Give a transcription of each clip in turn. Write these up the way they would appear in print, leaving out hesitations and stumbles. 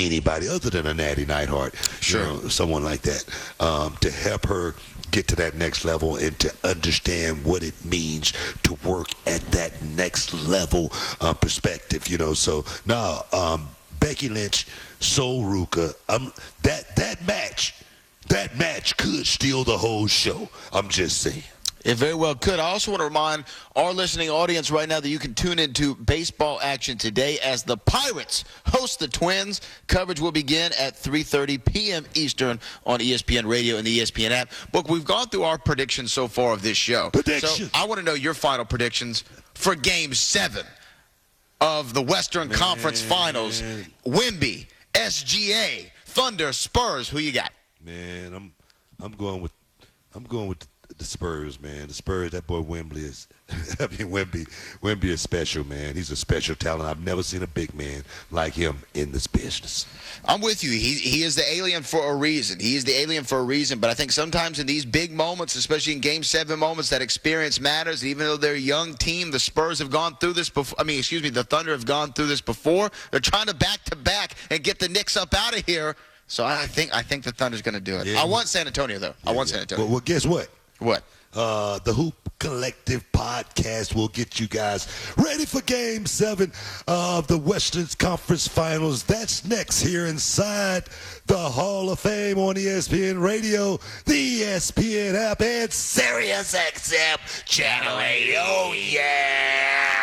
anybody other than a Natty Neidhart, Sure. Someone like that, to help her get to that next level and to understand what it means to work at that next level perspective, So, Becky Lynch, Sol Ruca, that match could steal the whole show. I'm just saying. It very well could. I also want to remind our listening audience right now that you can tune into baseball action today as the Pirates host the Twins. Coverage will begin at 3:30 p.m. Eastern on ESPN Radio and the ESPN app. Book, we've gone through our predictions so far of this show. So I want to know your final predictions for Game 7 of the Western Conference Finals. Wemby, SGA, Thunder, Spurs. Who you got? Man, I'm going with the Spurs, man. The Spurs, that boy Wemby is Wemby is special, man. He's a special talent. I've never seen a big man like him in this business. I'm with you. He is the alien for a reason. He is the alien for a reason. But I think sometimes in these big moments, especially in Game 7 moments, that experience matters. Even though they're a young team, the Spurs have gone through this before. The Thunder have gone through this before. They're trying to back-to-back and get the Knicks up out of here. So I think the Thunder's going to do it. Yeah. I want San Antonio, though. I want San Antonio. Well, guess what? What? The Hoop Collective podcast will get you guys ready for Game 7 of the Western Conference Finals. That's next here inside the Hall of Fame on ESPN Radio, the ESPN app, and SiriusXM Channel 8. Oh, yeah!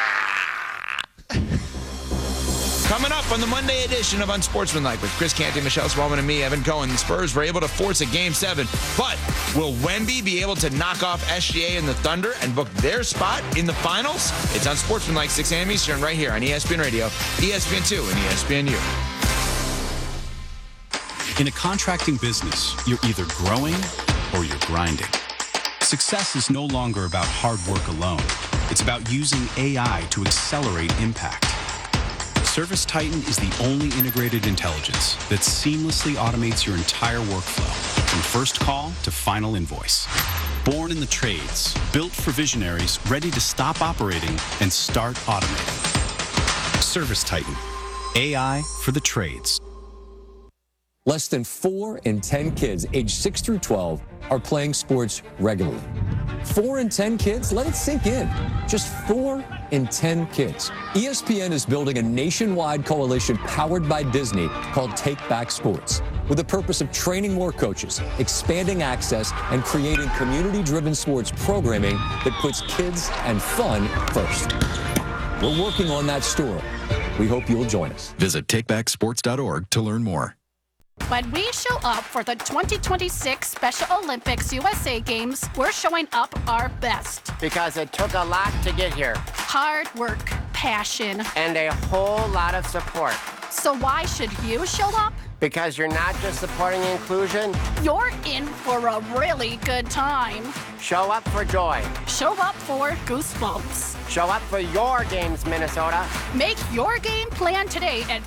Coming up on the Monday edition of Unsportsmanlike with Chris Canty, Michelle Spallman, and me, Evan Cohen. The Spurs were able to force a Game 7, but will Wemby be able to knock off SGA and the Thunder and book their spot in the finals? It's Unsportsmanlike, 6 a.m. Eastern, right here on ESPN Radio, ESPN2, and ESPNU. In a contracting business, you're either growing or you're grinding. Success is no longer about hard work alone. It's about using AI to accelerate impact. ServiceTitan is the only integrated intelligence that seamlessly automates your entire workflow, from first call to final invoice. Born in the trades, built for visionaries ready to stop operating and start automating. ServiceTitan, AI for the trades. Less than 4 in 10 kids aged 6 through 12 are playing sports regularly. 4 in 10 kids? Let it sink in. Just 4 in 10 kids. ESPN is building a nationwide coalition powered by Disney called Take Back Sports, with the purpose of training more coaches, expanding access, and creating community-driven sports programming that puts kids and fun first. We're working on that story. We hope you'll join us. Visit takebacksports.org to learn more. When we show up for the 2026 Special Olympics USA Games, we're showing up our best. Because it took a lot to get here. Hard work, passion, and a whole lot of support. So why should you show up? Because you're not just supporting inclusion. You're in for a really good time. Show up for joy. Show up for goosebumps. Show up for your games, Minnesota. Make your game plan today at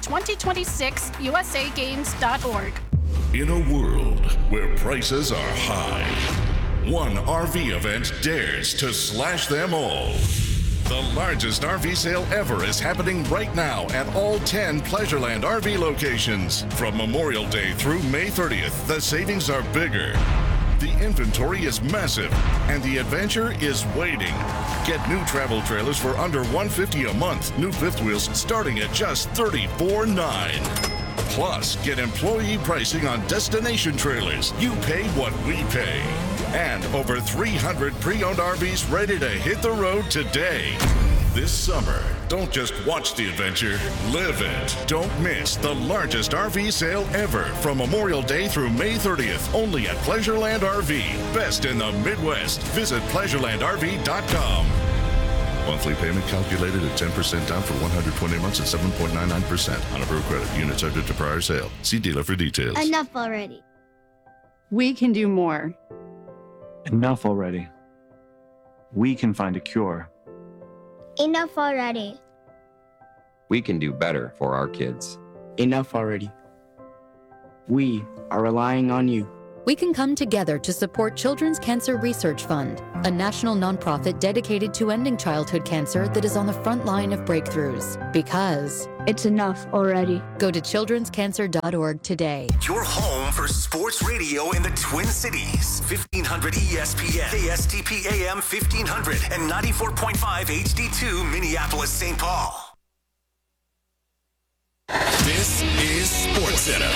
2026usagames.org. In a world where prices are high, one RV event dares to slash them all. The largest RV sale ever is happening right now at all 10 Pleasureland RV locations. From Memorial Day through May 30th, the savings are bigger. The inventory is massive, and the adventure is waiting. Get new travel trailers for under $150 a month. New fifth wheels starting at just $34.9. Plus, get employee pricing on destination trailers. You pay what we pay. And over 300 pre-owned RVs ready to hit the road today. This summer, don't just watch the adventure, live it. Don't miss the largest RV sale ever from Memorial Day through May 30th, only at Pleasureland RV. Best in the Midwest. Visit pleasurelandrv.com. Monthly payment calculated at 10% down for 120 months at 7.99% on approved credit. Unit subject to prior sale. See dealer for details. Enough already. We can do more. Enough already. We can find a cure. Enough already. We can do better for our kids. Enough already. We are relying on you. We can come together to support Children's Cancer Research Fund, a national nonprofit dedicated to ending childhood cancer that is on the front line of breakthroughs. Because It's enough already. Go to childrenscancer.org today. Your home for sports radio in the Twin Cities. 1500 ESPN, KSTP AM 1500, and 94.5 HD2 Minneapolis, St. Paul. This is SportsCenter.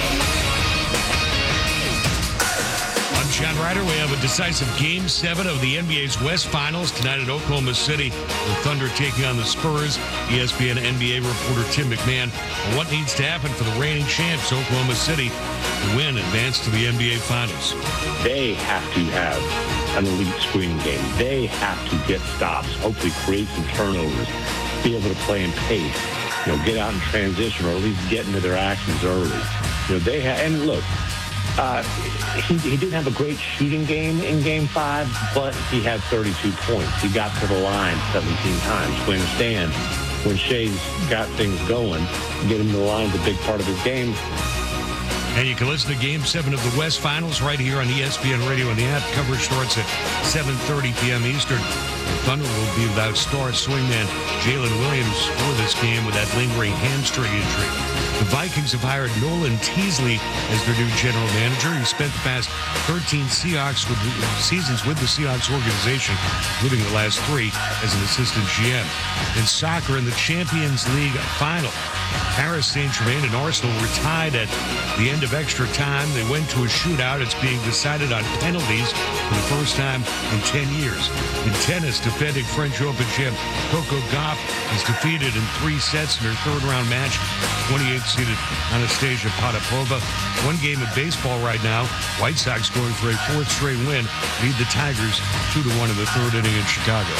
I'm John Ryder. We have a decisive Game 7 of the NBA's West Finals tonight at Oklahoma City. The Thunder taking on the Spurs. ESPN NBA reporter Tim McMahon. What needs to happen for the reigning champs, Oklahoma City, to win, advance to the NBA Finals? They have to have an elite screening game. They have to get stops, hopefully create some turnovers, be able to play in pace, get out in transition, or at least get into their actions early. They have, and look, he didn't have a great shooting game in Game 5, but he had 32 points. He got to the line 17 times. We understand when Shea's got things going, get him to the line is a big part of his game. And you can listen to Game 7 of the West Finals right here on ESPN Radio and the app. Coverage starts at 7:30 p.m. Eastern. The Thunder will be without star swingman Jalen Williams for this game with that lingering hamstring injury. The Vikings have hired Nolan Teasley as their new general manager. He spent the past 13 seasons with the Seahawks organization, including the last 3 as an assistant GM. In soccer, in the Champions League final, Paris Saint-Germain and Arsenal were tied at the end of extra time. They went to a shootout. It's being decided on penalties for the first time in 10 years. In tennis, defending French Open champ Coco Gauff is defeated in 3 sets in her third-round match. 28th-seeded Anastasia Potapova. One game of baseball right now. White Sox going for a 4th straight win. Lead the Tigers 2-1 in the 3rd inning in Chicago.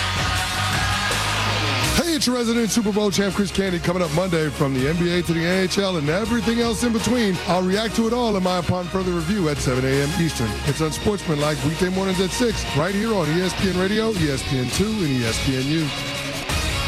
Hey, it's your resident Super Bowl champ Chris Canty coming up Monday from the NBA to the NHL and everything else in between. I'll react to it all in my Upon Further Review at 7 a.m. Eastern. It's Unsportsmanlike weekday mornings at 6 right here on ESPN Radio, ESPN2, and ESPNU.